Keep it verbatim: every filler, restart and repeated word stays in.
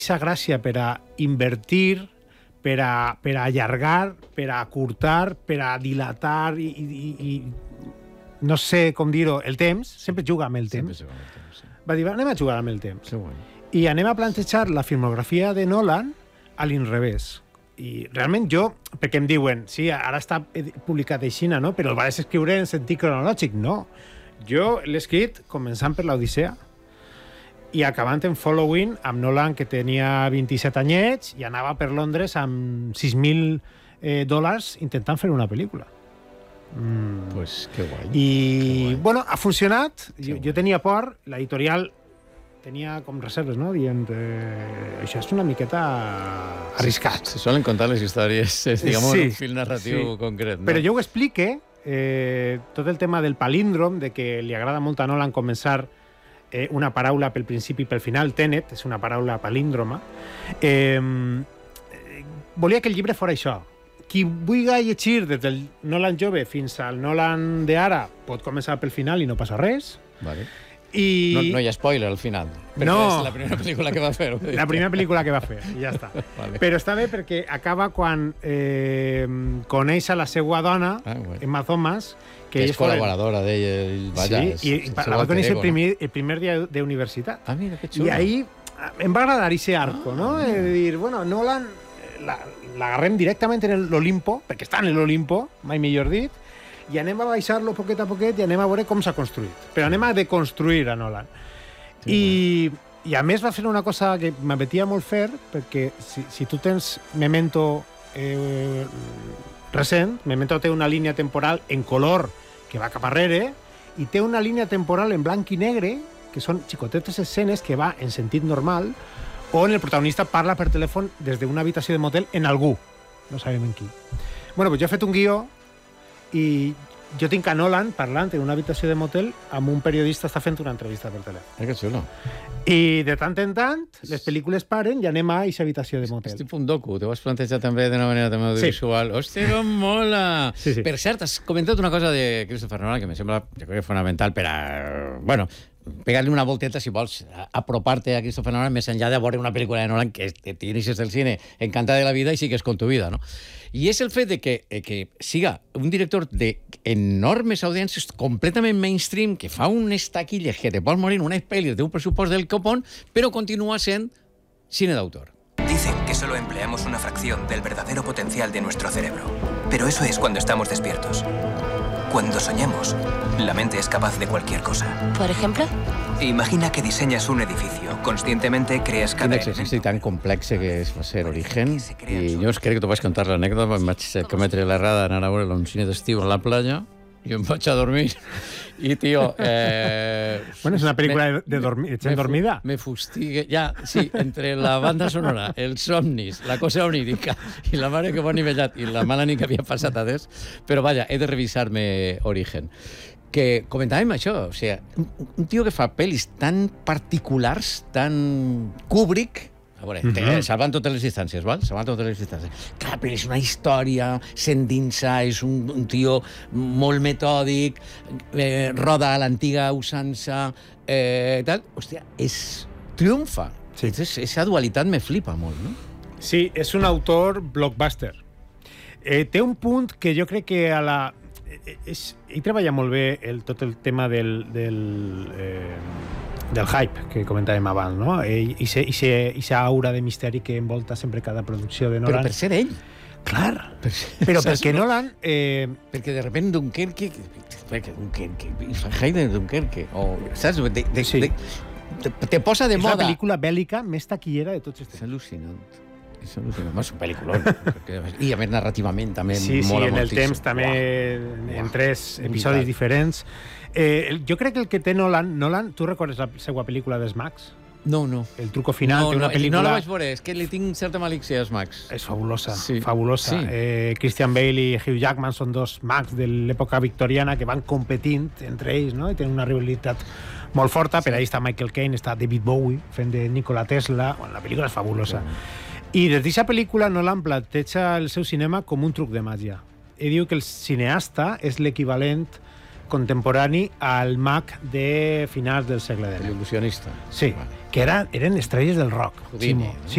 aquesta gràcia per a invertir, per a, per a allargar, per a acurtar, per a dilatar i, i, i no sé com dir-ho, el temps, sempre juga amb el temps. Sempre juga amb el temps, sí. Va dir, anem a jugar amb el temps. Següent. I anem a plantejar la filmografia de Nolan a l'inrevés. I realment jo, perquè em diuen, sí, ara està publicat aixina, no? Però el vas escriure en sentit cronològic. No. Jo l'he escrit començant per l'Odissea i acabant en Following amb Nolan, que tenia vint-i-set anyets i anava per Londres amb sis mil eh, dòlars intentant fer una pel·lícula. Mm. Pues que guai. I, que guai. bueno, ha funcionat. Jo, jo tenia por, l'editorial tenia com reserves, no? Dient, eh, això és una miqueta arriscat. Se solen contar les històries, diguem, sí, un fil narratiu sí. concret. No? Però jo ho explique, eh, tot el tema del palíndrom, de que li agrada molt a Nolan començar eh, una paraula pel principi i pel final. Tenet és una paraula palíndroma. Eh, volia que el llibre fos això. Qui vulgui llegir des del Nolan jove fins al Nolan d'ara pot començar pel final i no passa res. Vale. I... No, no hi ha spoiler al final. No. És la primera pel·lícula que va fer. La primera pel·lícula que va fer, i ja està. Vale. Però està bé perquè acaba quan eh, coneix a la seva dona, ah, bueno. Emma Thomas, que, que és col·laboradora d'ella. Sí, és, i és la va conèixer el primer, el primer dia d'universitat. Ah, mira, que xulo. I ahí em va agradar ese arco, ah. ¿no? És a dir, bueno, Nolan l'agarrem directament en l'Olimpo, perquè està en l'Olimpo, mai millor dit, i anem a baixar-lo poquet a poquet i anem a veure com s'ha construït. Però anem a deconstruir a Nolan. Sí, I, bueno. I a més va fer una cosa que m'apetia molt fer, perquè si, si tu tens Memento eh, recent, Memento té una línia temporal en color que va cap arrere i té una línia temporal en blanc i negre, que són xicotetes escenes que va en sentit normal, on el protagonista parla per telèfon des d'una habitació de motel en algú. No sabem en qui. Bueno, doncs jo he fet un guió i jo tinc a Nolan parlant en una habitació de motel amb un periodista que està fent una entrevista per telèfon. Eh, que xulo. I de tant en tant, les pel·lícules paren i anem a aquesta habitació de motel. És tipus un docu, te ho has plantejat també d'una manera també audiovisual. Sí. Hòstia, com mola! Sí, sí. Per cert, has comentat una cosa de Christopher Nolan que me sembla, jo crec que fonamental per a... Bueno, pegar-li una volteta, si vols, apropar-te a Christopher Nolan més enllà de veure una pel·lícula de Nolan que t'iniciés del cine encantada de la vida i sigues con tu vida, no? I és el fet de que, que siga un director d'enormes audiències completament mainstream, que fa unes taquilles que te pots morir, unes pel·lis d'un pressupost del copón, però continua sent cine d'autor. Dicen que solo empleamos una fracción del verdadero potencial de nuestro cerebro. Pero eso es cuando estamos despiertos. Cuando soñamos, la mente es capaz de cualquier cosa. ¿Por ejemplo? Imagina que diseñas un edificio. Conscientemente creas cada un exercici tan complex que és va ser Origen. I jo crec que t'ho vaig contar l'anècdota. Em vaig cometre l'errada d'anar a veure un cine d'estiu a la platja i em vaig a dormir. I, tio... Eh, bueno, és una pel·lícula me, de dormi gent dormida. Me fustigue... Ja, sí, entre la banda sonora, els somnis, la cosa onírica i la mare que m'ha nivellat i la mala nit que havia passat a des, però vaja, he de revisar-me Origen. Que comentàvem això, o sigui, un, un tio que fa pel·lis tan particulars, tan Kubrick, a veure, uh -huh. salvant totes les distàncies, val? Salvant totes les distàncies. Clar, però és una història, s'endinsa, és un, un tio molt metòdic, eh, roda a l'antiga usança, eh, tal. Hòstia, és... triomfa. Sí. Esa dualitat me flipa molt, no? Sí, és un autor blockbuster. Eh, té un punt que jo crec que a la... És, ell treballa molt bé el, tot el tema del... del eh, del hype que comentàvem abans, no? I aquesta aura de misteri que envolta sempre cada producció de Nolan. Però per ser ell. Clar. Per ser, però perquè Nolan... Eh... Perquè de repente Dunkerque... Dunkerque... Heide Dunkerque... O, saps? De, de, sí. de, de, te posa de és moda. És la pel·lícula bèl·lica més taquillera de tots els temps. És al·lucinant. És al·lucinant. És un pel·lículon. I a més narrativament també sí, mola moltíssim. Sí, en el temps també wow. en tres episodis diferents. Eh, jo crec que el que té Nolan... Nolan, tu recordes la seva pel·lícula dels Mags? No, no. El truco final, no, té una no, pel·lícula... No la vaig veure, és que li tinc certa malícia als Mags. És fabulosa, sí. fabulosa. Sí. Eh, Christian Bale i Hugh Jackman són dos mags de l'època victoriana que van competint entre ells, no? I tenen una rivalitat molt forta. Sí. Per ahí està Michael Caine, està David Bowie fent de Nikola Tesla. Bueno, la pel·lícula és fabulosa. Sí. I des d'aquesta pel·lícula Nolan planteja el seu cinema com un truc de màgia. Ell diu que el cineasta és l'equivalent contemporani al mag de finals del segle dinou. Il·lusionista. Sí, que eren, eren estrelles del rock. Houdini. Sí,